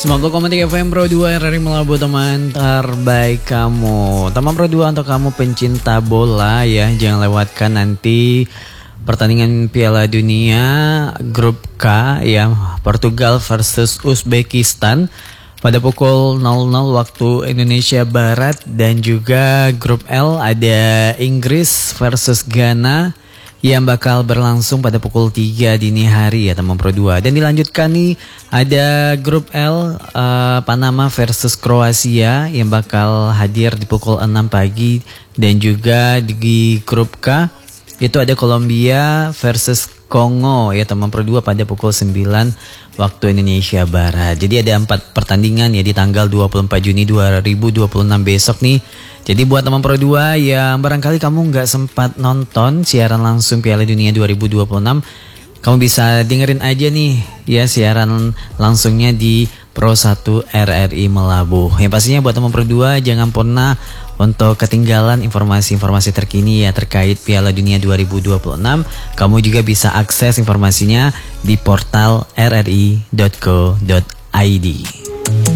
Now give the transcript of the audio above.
90,3 FM Pro 2 RRI Melabu, teman terbaik kamu. Teman Pro 2 untuk kamu pencinta bola ya, jangan lewatkan nanti pertandingan Piala Dunia Grup K ya, Portugal versus Uzbekistan pada pukul 00 waktu Indonesia Barat. Dan juga Grup L ada Inggris versus Ghana yang bakal berlangsung pada pukul 3 dini hari ya teman Pro 2. Dan dilanjutkan nih ada Grup L, Panama versus Kroasia yang bakal hadir di pukul 6 pagi. Dan juga di Grup K itu ada Kolombia versus Kongo ya teman Pro 2 pada pukul 9 waktu Indonesia Barat. Jadi ada 4 pertandingan ya di tanggal 24 Juni 2026 besok nih. Jadi buat teman Pro 2 yang barangkali kamu nggak sempat nonton siaran langsung Piala Dunia 2026, kamu bisa dengerin aja nih ya siaran langsungnya di Pro 1 RRI Melabu. Yang pastinya buat teman Pro 2 jangan pernah untuk ketinggalan informasi-informasi terkini ya terkait Piala Dunia 2026. Kamu juga bisa akses informasinya di portal rri.co.id.